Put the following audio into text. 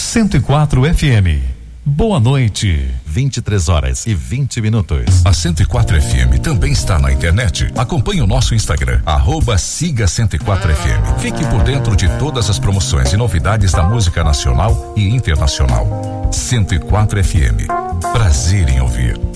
104 FM. Boa noite. 23h20. A 104 FM também está na internet. Acompanhe o nosso Instagram, @siga 104 FM. Fique por dentro de todas as promoções e novidades da música nacional e internacional. 104 FM. Prazer em ouvir.